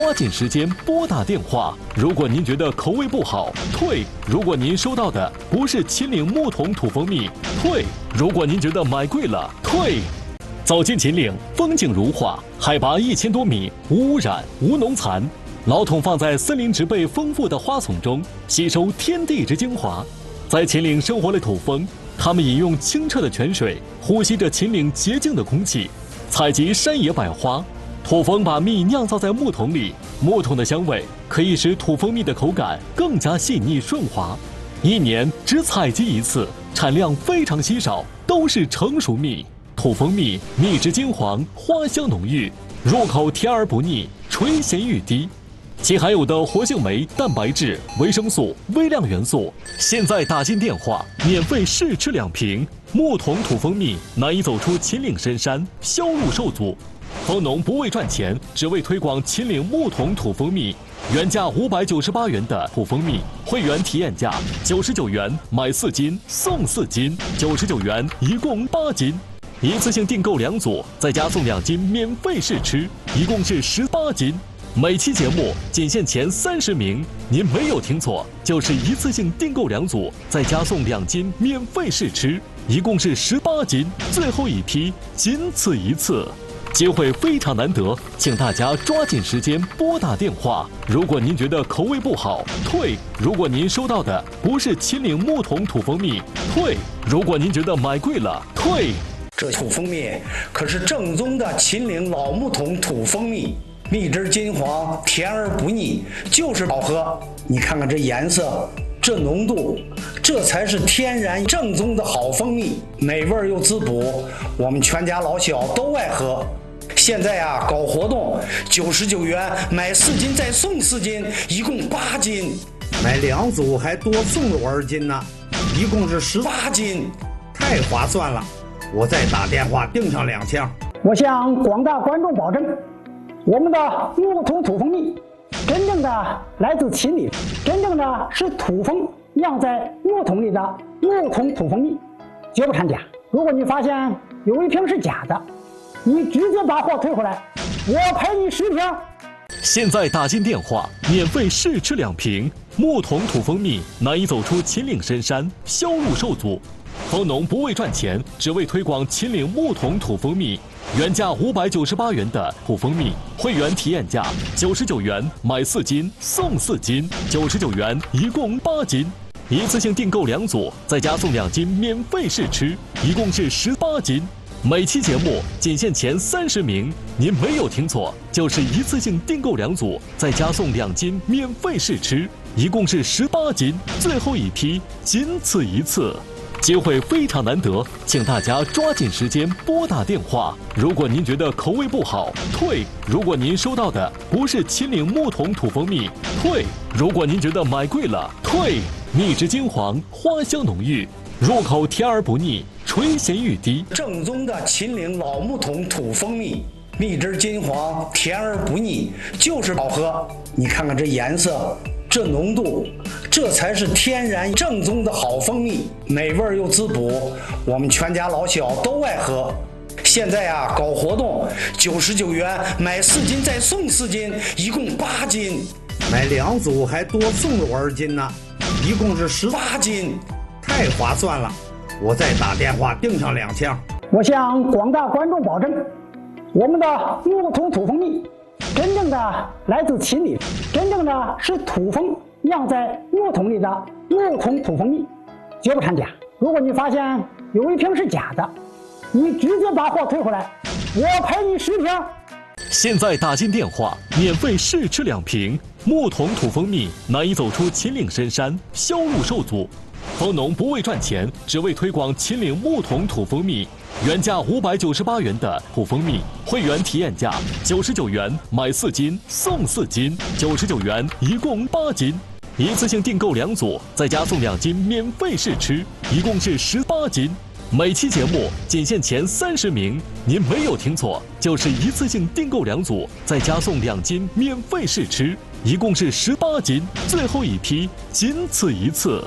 抓紧时间拨打电话。如果您觉得口味不好，退；如果您收到的不是秦岭木桶土蜂蜜，退；如果您觉得买贵了，退。走进秦岭，风景如画，海拔1000多米，无污染、无农残。老桶放在森林植被丰富的花丛中，吸收天地之精华。在秦岭生活的土蜂，它们饮用清澈的泉水，呼吸着秦岭洁净的空气，采集山野百花。土蜂把蜜酿造在木桶里，木桶的香味可以使土蜂蜜的口感更加细腻顺滑。一年只采集一次，产量非常稀少，都是成熟蜜。土蜂蜜蜜质金黄，花香浓郁，入口甜而不腻，垂涎欲滴。其含有的活性酶、蛋白质、维生素、微量元素，现在打进电话，免费试吃2瓶。木桶土蜂蜜难以走出秦岭深山，销路受阻。蜂农不为赚钱，只为推广秦岭木桶土蜂蜜。原价598元的土蜂蜜，会员体验价99元，买4斤送4斤，99元一共8斤。一次性订购2组，再加送2斤免费试吃，一共是18斤。每期节目仅限前30名，您没有听错，就是一次性订购2组，再加送2斤免费试吃，一共是18斤。最后一批，仅此一次。机会非常难得，请大家抓紧时间拨打电话。如果您觉得口味不好，退；如果您收到的不是秦岭木桶土蜂蜜，退；如果您觉得买贵了，退。 这土蜂蜜可是正宗的秦岭老木桶土蜂蜜，蜜汁金黄，甜而不腻，就是好喝。你看看这颜色，这浓度，这才是天然正宗的好蜂蜜，美味又滋补，我们全家老小都爱喝。现在啊，搞活动，99元买4斤再送4斤，一共8斤。 买2组还多送20斤呢，一共是18斤，太划算了！我再打电话订上2箱。 我向广大观众保证，我们的木桶土蜂蜜真正的来自秦岭，真正的是土蜂酿在木桶里的木桶土蜂蜜，绝不掺假。如果你发现有一瓶是假的，你直接把货退回来，我赔你10瓶。 现在打进电话，免费试吃2瓶。木桶土蜂蜜难以走出秦岭深山，销路受阻。蜂农不为赚钱，只为推广秦岭木桶土蜂蜜。原价598元的土蜂蜜，会员体验价99元，买4斤送4斤，99元一共8斤。一次性订购2组，再加送2斤免费试吃，一共是18斤。每期节目仅限前30名，您没有听错，就是一次性订购2组，再加送2斤免费试吃，一共是18斤。最后一批，仅此一次。机会非常难得，请大家抓紧时间拨打电话。如果您觉得口味不好，退；如果您收到的不是秦岭木桶土蜂蜜，退；如果您觉得买贵了，退。蜜质金黄，花香浓郁，入口甜而不腻，垂涎欲滴。 正宗的秦岭老木桶土蜂蜜，蜜汁金黄，甜而不腻，就是好喝。你看看这颜色，这浓度，这才是天然正宗的好蜂蜜，美味又滋补，我们全家老小都爱喝。现在啊，搞活动，99元买4斤再送4斤，一共8斤。 买2组还多送20斤呢，一共是18斤，太划算了！我再打电话订上2箱。 我向广大观众保证，我们的木桶土蜂蜜真正的来自秦岭，真正的是土蜂酿在木桶里的木桶土蜂蜜，绝不掺假。如果你发现有一瓶是假的，你直接把货退回来，我赔你10瓶。 现在打进电话，免费试吃2瓶。木桶土蜂蜜难以走出秦岭深山，销路受阻。蜂农不为赚钱，只为推广秦岭木桶土蜂蜜。原价598元的土蜂蜜，会员体验价99元，买4斤送4斤，99元一共8斤。一次性订购2组，再加送2斤免费试吃，一共是18斤。每期节目仅限前30名，您没有听错，就是一次性订购2组，再加送2斤免费试吃，一共是18斤。最后一批，仅此一次。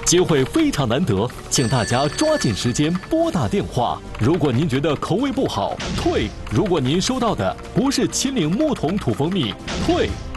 机会非常难得，请大家抓紧时间拨打电话。如果您觉得口味不好，退；如果您收到的不是秦岭木桶土蜂蜜，退。